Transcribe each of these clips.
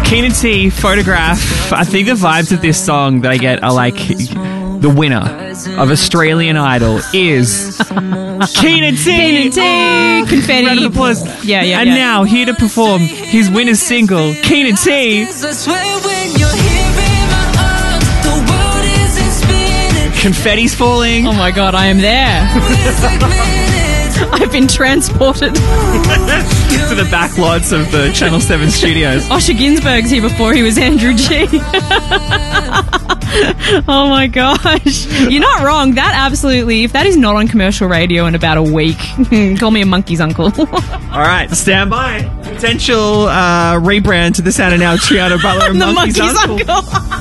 Keenan T, Photograph. I think the vibes of this song that I get are like the winner of Australian Idol is Keenan T. Keenan T. Confetti. Round of applause. Yeah. And now here to perform his winner's single, Keenan T. Confetti's falling. Oh my God, I am there. I've been transported to the back lots of the Channel 7 studios. Osher Ginsberg's here before he was Andrew G. Oh my gosh. You're not wrong. That absolutely, if that is not on commercial radio in about a week, call me a monkey's uncle. All right, stand by. Potential rebrand to the Sound of Now, Triana Butler and The Monkey's Uncle.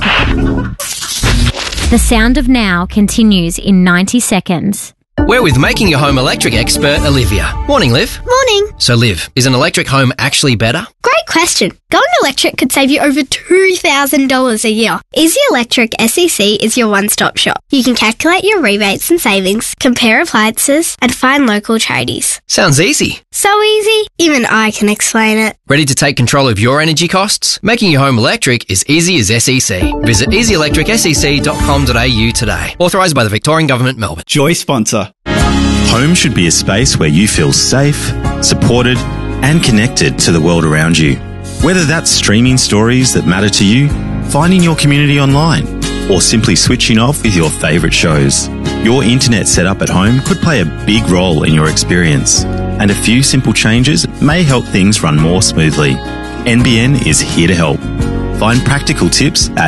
The Sound of Now continues in 90 seconds. We're with Making Your Home electric expert Olivia. Morning, Liv. Morning. So, Liv, is an electric home actually better? Great question. Going electric could save you over $2,000 a year. Easy Electric SEC is your one-stop shop. You can calculate your rebates and savings, compare appliances, and find local tradies. Sounds easy. So easy, even I can explain it. Ready to take control of your energy costs? Making your home electric is easy as SEC. Visit easyelectricsec.com.au today. Authorised by the Victorian Government, Melbourne. Joy sponsor. Home should be a space where you feel safe, supported, and connected to the world around you. Whether that's streaming stories that matter to you, finding your community online, or simply switching off with your favourite shows, your internet setup at home could play a big role in your experience, and a few simple changes may help things run more smoothly. NBN is here to help. Find practical tips at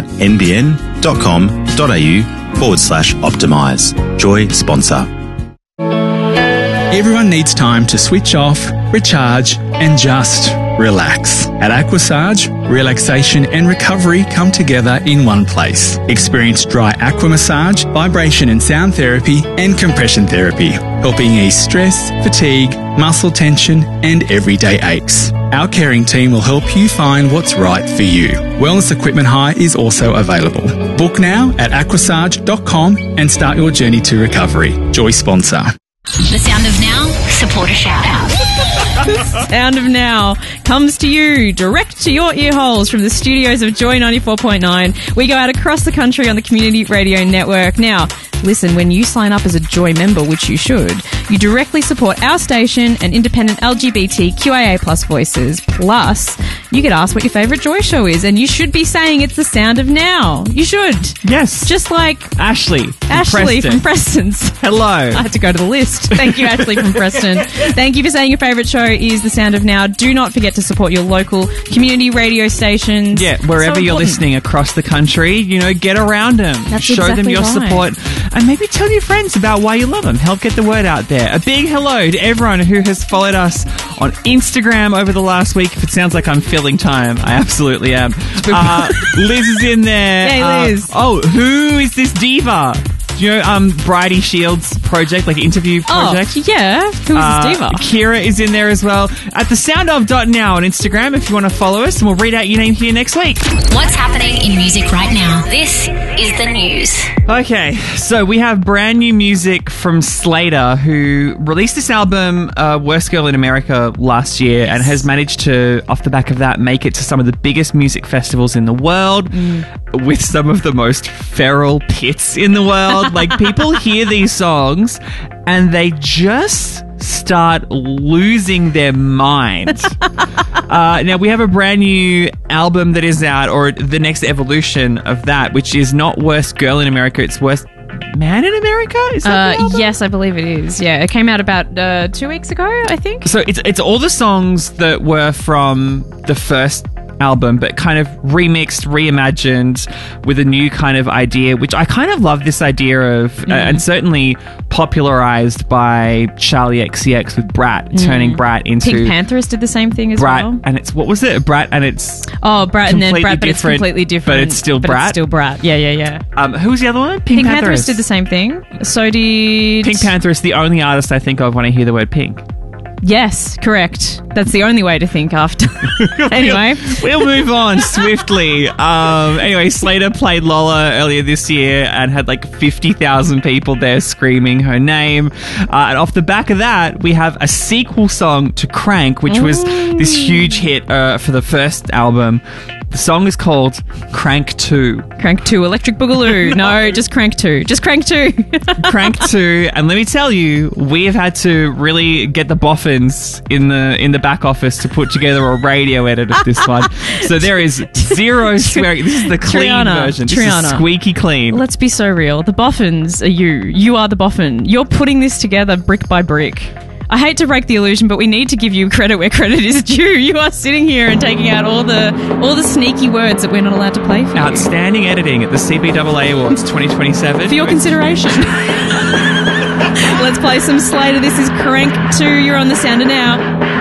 nbn.com.au/optimise. Joy sponsor. Everyone needs time to switch off, recharge, and just relax. At Aquasage, relaxation and recovery come together in one place. Experience dry aqua massage, vibration and sound therapy, and compression therapy, helping ease stress, fatigue, muscle tension, and everyday aches. Our caring team will help you find what's right for you. Wellness equipment hire is also available. Book now at aquasage.com and start your journey to recovery. Joy sponsor. The Sound of Now, supporter shout out. The Sound of Now comes to you direct to your ear holes from the studios of Joy 94.9. We go out across the country on the Community Radio Network. Now, listen, when you sign up as a Joy member, which you should, you directly support our station and independent LGBTQIA+ voices. Plus, you get asked what your favourite Joy show is, and you should be saying it's The Sound of Now. You should. Yes. Just like Ashley from Preston's. Hello. I had to go to the list. Thank you, Ashley from Preston. Thank you for saying your favourite show is The Sound of Now. Do not forget to support your local community radio stations. Yeah, wherever you're listening across the country, get around them. Show them your support. And maybe tell your friends about why you love them. Help get the word out there. A big hello to everyone who has followed us on Instagram over the last week. If it sounds like I'm filling time, I absolutely am. Liz is in there. Hey, Liz. Who is this diva? Do you know Bridie Shields' project, like interview project? Oh, yeah. Who is this diva? Kira is in there as well. At thesoundof.now on Instagram if you want to follow us, and we'll read out your name here next week. What's happening in music right now? This is the news. Okay, so we have brand new music from Slater, who released this album, Worst Girl in America, last year, and has managed to, off the back of that, make it to some of the biggest music festivals in the world, with some of the most feral pits in the world. Like, people hear these songs and they just start losing their mind. Now, we have a brand new album that is out, or the next evolution of that, which is not Worst Girl in America, it's Worst Man in America? Is that the album? Yes, I believe it is. Yeah, it came out about 2 weeks ago, I think. So it's all the songs that were from the first album, but kind of remixed, reimagined with a new kind of idea, which I kind of love this idea of, and certainly popularized by Charlie XCX with Brat, turning Brat into... Pink Panthers did the same thing as Brat, well. and it's, what was it? Brat, and it's... Oh, Brat and then Brat, but it's completely different. But it's still Brat? It's still Brat, yeah. Who was the other one? Pink Panthers did the same thing. So did... Pink Panther is the only artist I think of when I hear the word pink. Yes, correct. That's the only way to think after. Anyway. We'll move on swiftly. Anyway, Slater played Lola earlier this year and had like 50,000 people there screaming her name. And off the back of that, we have a sequel song to Crank, which was this huge hit for the first album. The song is called Crank 2. Crank 2, Electric Boogaloo. No, just Crank 2. Just Crank 2. Crank 2. And let me tell you, we have had to really get the boffins in the back office to put together a radio edit of this one. So there is zero swearing. This is the clean version. This is squeaky clean. Let's be so real. The boffins are you. You are the boffin. You're putting this together brick by brick. I hate to break the illusion, but we need to give you credit where credit is due. You are sitting here and taking out all the sneaky words that we're not allowed to play for you. Outstanding editing at the CBAA Awards 2027. For your consideration. Let's play some Slater. This is Crank 2. You're on the Sounder now.